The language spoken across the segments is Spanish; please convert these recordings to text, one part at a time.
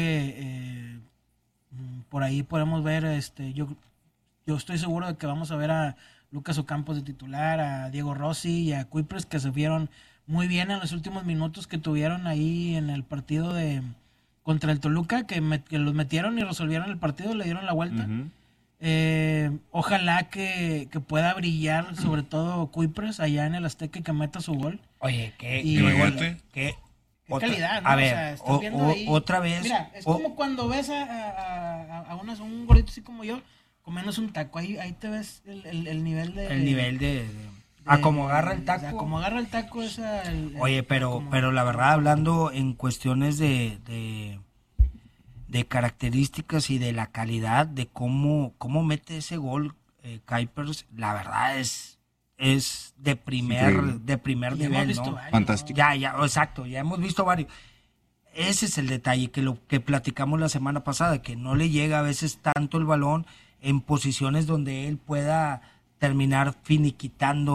por ahí podemos ver, yo estoy seguro de que vamos a ver a Lucas Ocampos de titular, a Diego Rossi y a Kuipers, que se vieron muy bien en los últimos minutos que tuvieron ahí en el partido de contra el Toluca, que los metieron y resolvieron el partido, le dieron la vuelta. Ujú. Ojalá que pueda brillar, sobre todo Kuipers allá en el Azteca, y que meta su gol. Oye, Y- ¿Que me volte? Qué Otra- calidad, ¿no? a O ver, sea, estás viendo ahí. otra vez. Mira, es como cuando ves un gordito así como yo, comiéndose un taco. Ahí te ves el nivel de. El nivel a como agarra el taco. O sea, como agarra el taco esa. Oye, pero la verdad, hablando en cuestiones de características y de la calidad de cómo mete ese gol Kuipers, la verdad es de Increíble. primer Y hemos nivel, visto ¿no? varios, Fantástico. Ya, exacto, ya hemos visto varios. Ese es el detalle que lo que platicamos la semana pasada, que no le llega a veces tanto el balón en posiciones donde él pueda terminar finiquitando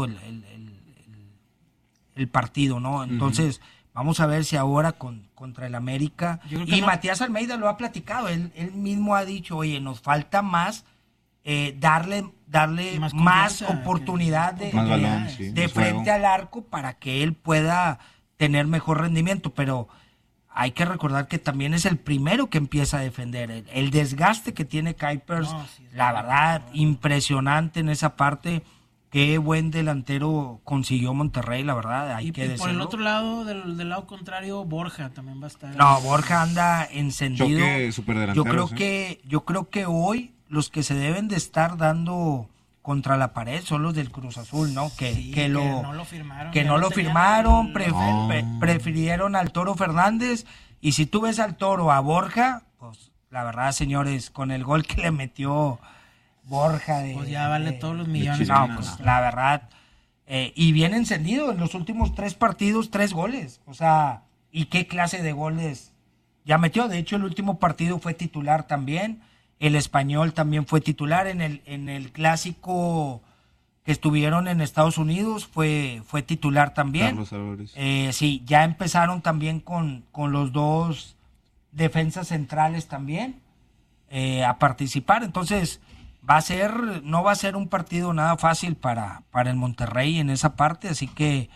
el partido, ¿no? Entonces, vamos a ver si ahora contra el América, Yo creo que y no. Matías Almeida lo ha platicado, él mismo ha dicho, oye, nos falta más darle Más más confianza, oportunidad Más balón, sí, de más frente juego. al arco para que él pueda tener mejor rendimiento, pero hay que recordar que también es el primero que empieza a defender. El desgaste que tiene Kuipers, No, sí, la verdad, impresionante en esa parte. Qué buen delantero consiguió Monterrey, la verdad, hay Y que por decirlo. el otro lado, del lado contrario, Borja también va a estar. No, Borja anda encendido. Choque superdelantero, Yo creo que hoy los que se deben de estar dando contra la pared son los del Cruz Azul, ¿no? Sí, que no lo firmaron. que ya no lo tenían firmaron, No. prefirieron al Toro Fernández, y si tú ves al Toro a Borja, pues la verdad, señores, con el gol que le metió Borja Pues ya vale todos los millones. no, que pues costó. la verdad, y bien encendido en los últimos 3 partidos, 3 goles, o sea, y qué clase de goles ya metió. De hecho, el último partido fue titular también, el Español también fue titular en el clásico que estuvieron en Estados Unidos, fue titular también. Carlos Álvarez. Sí, ya empezaron también con los 2 defensas centrales también a participar. Entonces, no va a ser un partido nada fácil para el Monterrey en esa parte, así que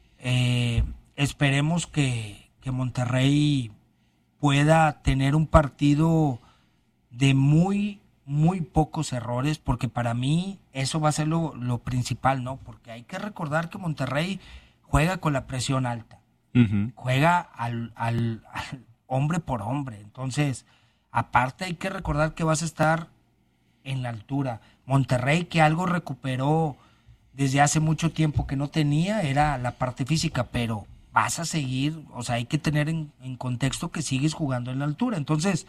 esperemos que Monterrey pueda tener un partido de muy, muy pocos errores, porque para mí eso va a ser lo principal, ¿no? Porque hay que recordar que Monterrey juega con la presión alta, Ujú. juega al hombre por hombre. Entonces, aparte hay que recordar que vas a estar en la altura. Monterrey, que algo recuperó desde hace mucho tiempo que no tenía, era la parte física, pero vas a seguir, o sea, hay que tener en contexto que sigues jugando en la altura. Entonces,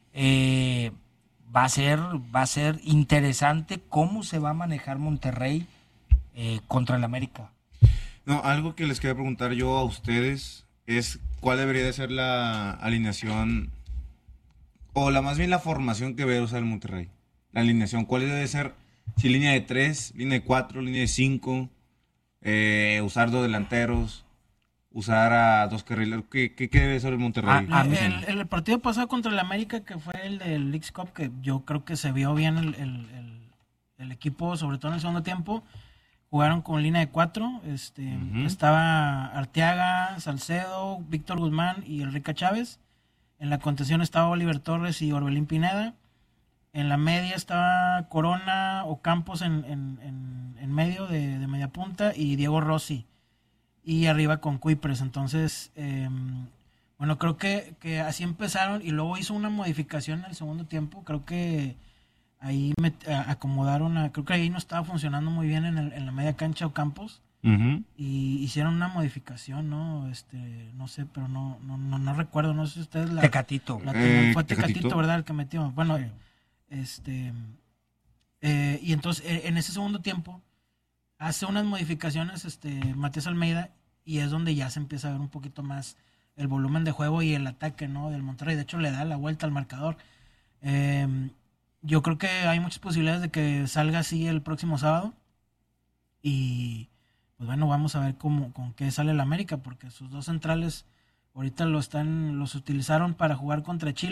va a ser interesante cómo se va a manejar Monterrey contra el América. No, algo que les quería preguntar yo a ustedes es cuál debería de ser la alineación o más bien la formación que debe usar el Monterrey. La alineación, ¿cuál debe ser? Si línea de 3, línea de 4, línea de 5, usar 2 delanteros, usar a 2 carrileros. ¿Qué debe ser el Monterrey? El partido pasado contra el América, que fue el del Leagues Cup, que yo creo que se vio bien el equipo, sobre todo en el segundo tiempo. Jugaron con línea de 4. Estaba Arteaga, Salcedo, Víctor Guzmán y Enrique Chávez. En la contención estaba Oliver Torres y Orbelín Pineda. En la media estaba Corona o Campos en medio de media punta, y Diego Rossi. Y arriba con Kuipers. Entonces, bueno, creo que así empezaron, y luego hizo una modificación en el segundo tiempo. Creo que ahí acomodaron creo que ahí no estaba funcionando muy bien en la media cancha o Campos. Ujú. Y hicieron una modificación, ¿no? No sé, pero no recuerdo, no sé si ustedes Tecatito. fue Tecatito. Tecatito, ¿verdad? El que metió. Bueno, y entonces en ese segundo tiempo hace unas modificaciones Matías Almeida, y es donde ya se empieza a ver un poquito más el volumen de juego y el ataque, ¿no? Del Monterrey. De hecho, le da la vuelta al marcador. Yo creo que hay muchas posibilidades de que salga así el próximo sábado, y pues bueno, vamos a ver con qué sale el América, porque sus 2 centrales ahorita los utilizaron para jugar contra Chile.